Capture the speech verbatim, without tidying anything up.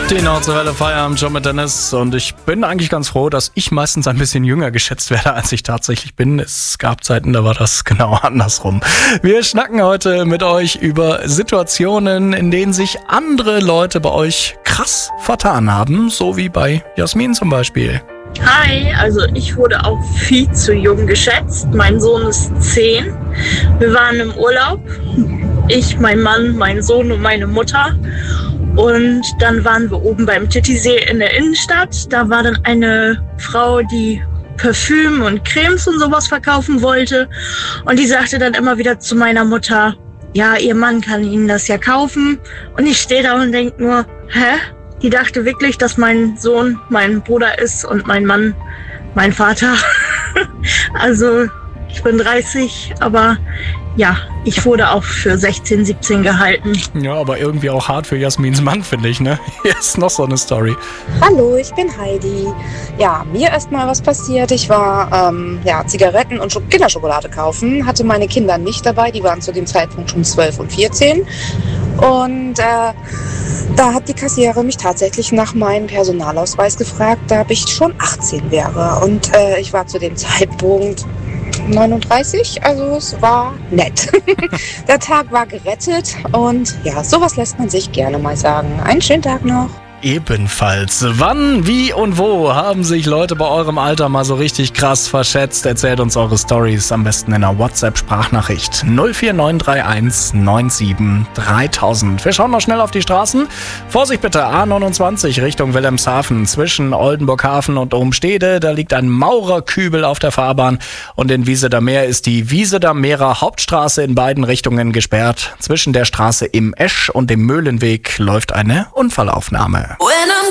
Die Nordwelle Feierabend schon mit Dennis und ich bin eigentlich ganz froh, dass ich meistens ein bisschen jünger geschätzt werde, als ich tatsächlich bin. Es gab Zeiten, da war das genau andersrum. Wir schnacken heute mit euch über Situationen, in denen sich andere Leute bei euch krass vertan haben, so wie bei Jasmin zum Beispiel. Hi, also ich wurde auch viel zu jung geschätzt. Mein Sohn ist zehn. Wir waren im Urlaub. Ich, mein Mann, mein Sohn und meine Mutter. Und dann waren wir oben beim Titisee in der Innenstadt. Da war dann eine Frau, die Parfüm und Cremes und sowas verkaufen wollte. Und die sagte dann immer wieder zu meiner Mutter, ja, ihr Mann kann Ihnen das ja kaufen. Und ich stehe da und denke nur, hä? Die dachte wirklich, dass mein Sohn mein Bruder ist und mein Mann mein Vater. Also ich bin dreißig, aber ja, ich wurde auch für sechzehn, siebzehn gehalten. Ja, aber irgendwie auch hart für Jasmins Mann, finde ich, ne? Hier ist noch so eine Story. Hallo, ich bin Heidi. Ja, mir ist mal was passiert. Ich war ähm, ja, Zigaretten und Sch- Kinderschokolade kaufen, hatte meine Kinder nicht dabei, die waren zu dem Zeitpunkt schon zwölf und vierzehn. Und äh, da hat die Kassiererin mich tatsächlich nach meinem Personalausweis gefragt, da ich schon achtzehn wäre. Und äh, ich war zu dem Zeitpunkt neununddreißig, also es war nett. Der Tag war gerettet und ja, sowas lässt man sich gerne mal sagen. Einen schönen Tag noch. Ebenfalls. Wann, wie und wo haben sich Leute bei eurem Alter mal so richtig krass verschätzt? Erzählt uns eure Storys am besten in einer WhatsApp-Sprachnachricht null vier neun drei eins neun sieben dreitausend. Wir schauen noch schnell auf die Straßen. Vorsicht bitte, A neunundzwanzig Richtung Wilhelmshaven zwischen Oldenburghafen und Ohmstede. Da liegt ein Maurerkübel auf der Fahrbahn und in Wiesedamer Meer ist die Wiesedamer Meerer Hauptstraße in beiden Richtungen gesperrt. Zwischen der Straße im Esch und dem Möhlenweg läuft eine Unfallaufnahme.